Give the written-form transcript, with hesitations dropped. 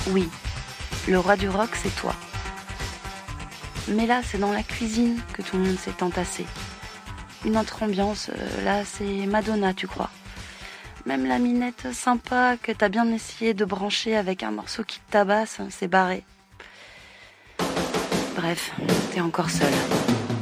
Oui, le roi du rock, c'est toi. Mais là, c'est dans la cuisine que tout le monde s'est entassé. Une autre ambiance, là, c'est Madonna, tu crois. Même la minette sympa que t'as bien essayé de brancher avec un morceau qui te tabasse, c'est barré. Bref, t'es encore seule.